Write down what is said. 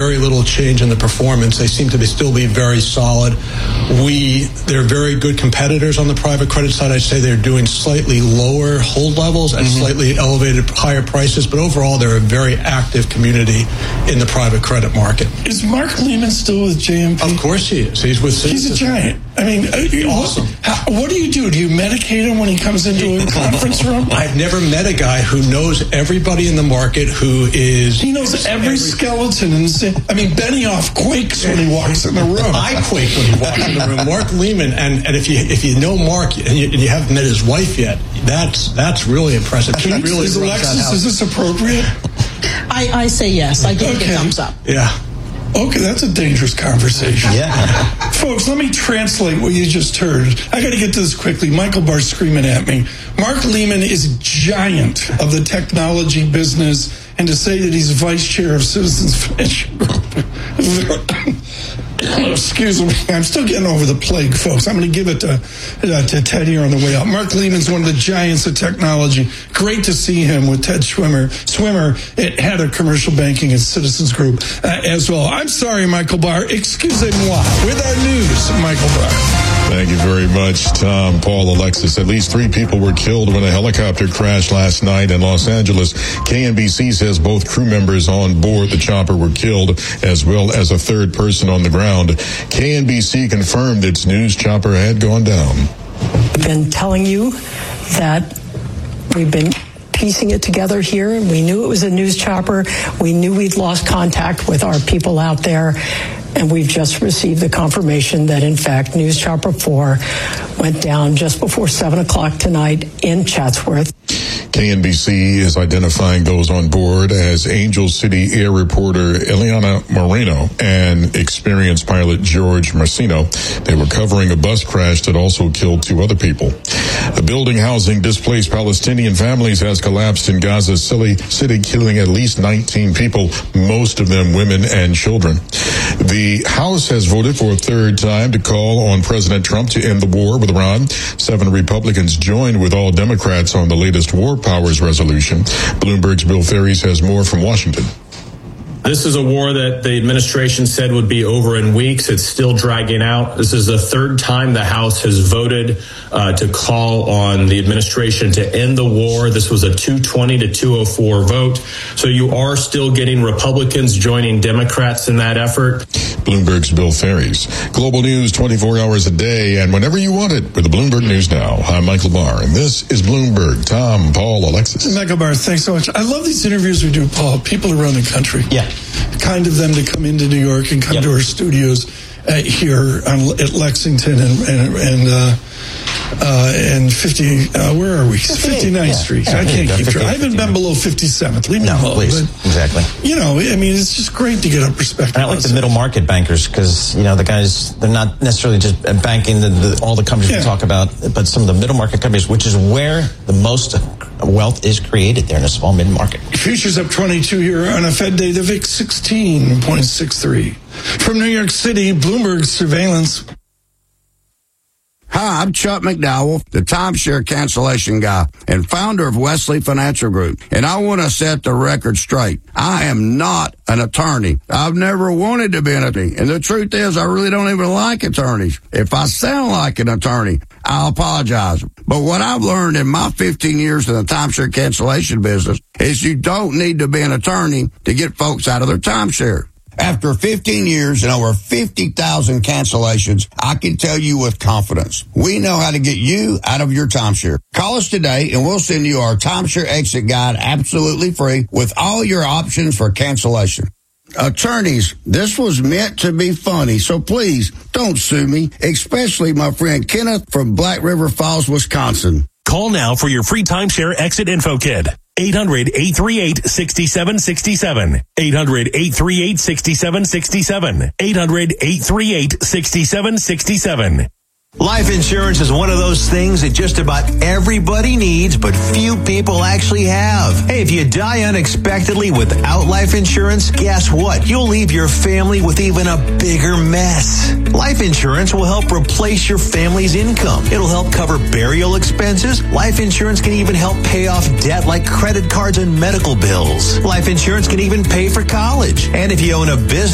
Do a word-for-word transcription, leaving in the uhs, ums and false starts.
very little change in the performance. They seem to be still be very solid. We, they're very good competitors on the private credit side. I'd say they're doing slightly lower hold levels and mm-hmm. slightly elevated higher prices, but overall they're a very active community in the private credit market. Is Mark Lehman still with J M P? Of course he is. He's with He's a giant. I mean, awesome. How, what do you do? Do you medicate him when he comes into a conference room? I've never met a guy who knows everybody in the market, who is... He knows every, every skeleton. And I mean, Benioff quakes when he walks in the room. I quake when he walks in the room. Mark Lehman, and, and if you if you know Mark and you, and you haven't met his wife yet, that's that's really impressive. He really is Alexis, is this appropriate? I, I say yes. I give okay. it a thumbs up. Yeah. Okay, that's a dangerous conversation. Yeah. Folks, let me translate what you just heard. I got to get to this quickly. Michael Barr's screaming at me. Mark Lehman is a giant of the technology business, and to say that he's vice chair of Citizens Financial Group. Excuse me, I'm still getting over the plague, folks. I'm going to give it to, uh, to Ted here on the way out. Mark Lehman's one of the giants of technology. Great to see him with Ted Swimmer. Swimmer, it had a commercial banking at Citizens Group uh, as well. I'm sorry, Michael Barr. Excusez-moi. With our news, Michael Barr. Thank you very much, Tom, Paul, Alexis. At least three people were killed when a helicopter crashed last night in Los Angeles. K N B C says both crew members on board the chopper were killed, as well as a third person on the ground. K N B C confirmed its news chopper had gone down. I've been telling you that we've been piecing it together here. We knew it was a news chopper. We knew we'd lost contact with our people out there. And we've just received the confirmation that, in fact, News Chopper four went down just before seven o'clock tonight in Chatsworth. K N B C is identifying those on board as Angel City Air reporter Eliana Moreno and experienced pilot George Marcino. They were covering a bus crash that also killed two other people. A building housing displaced Palestinian families has collapsed in Gaza City, killing at least nineteen people, most of them women and children. The House has voted for a third time to call on President Trump to end the war with Iran. Seven Republicans joined with all Democrats on the latest war powers resolution. Bloomberg's Bill Ferries has more from Washington. This is a war that the administration said would be over in weeks. It's still dragging out. This is the third time the House has voted uh, to call on the administration to end the war. This was a two twenty to two oh four vote. So you are still getting Republicans joining Democrats in that effort. Bloomberg's Bill Ferries. Global news twenty-four hours a day and whenever you want it with the Bloomberg News Now. I'm Michael Barr, and this is Bloomberg. Tom, Paul, Alexis. Michael Barr, thanks so much. I love these interviews we do, Paul. People around the country. Yeah. Kind of them to come into New York and come yep. to our studios uh, here on, at Lexington and and and, uh, uh, and fifty. Uh, where are we? fifty-ninth yeah. Street. Yeah, I can't keep track. I haven't been below fifty-seventh. Leave me no, alone. Please. But, exactly. You know, I mean, it's just great to get a perspective. And I like the middle market bankers because you know the guys. They're not necessarily just banking the, the, all the companies yeah. we talk about, but some of the middle market companies, which is where the most wealth is created there in a small mid market. Futures up twenty-two here on a Fed day. The V I X sixteen point six three. From New York City, Bloomberg surveillance. Hi, I'm Chuck McDowell, the timeshare cancellation guy and founder of Wesley Financial Group. And I want to set the record straight. I am not an attorney. I've never wanted to be an attorney. And the truth is, I really don't even like attorneys. If I sound like an attorney, I apologize. But what I've learned in my fifteen years in the timeshare cancellation business is you don't need to be an attorney to get folks out of their timeshare. After fifteen years and over fifty thousand cancellations, I can tell you with confidence, we know how to get you out of your timeshare. Call us today and we'll send you our timeshare exit guide absolutely free with all your options for cancellation. Attorneys, this was meant to be funny, so please don't sue me, especially my friend Kenneth from Black River Falls, Wisconsin. Call now for your free timeshare exit info kit. eight hundred, eight three eight, six seven six seven. eight hundred, eight three eight, six seven six seven. eight hundred, eight three eight, six seven six seven. Life insurance is one of those things that just about everybody needs, but few people actually have. Hey, if you die unexpectedly without life insurance, guess what? You'll leave your family with even a bigger mess. Life insurance will help replace your family's income. It'll help cover burial expenses. Life insurance can even help pay off debt like credit cards and medical bills. Life insurance can even pay for college. And if you own a business,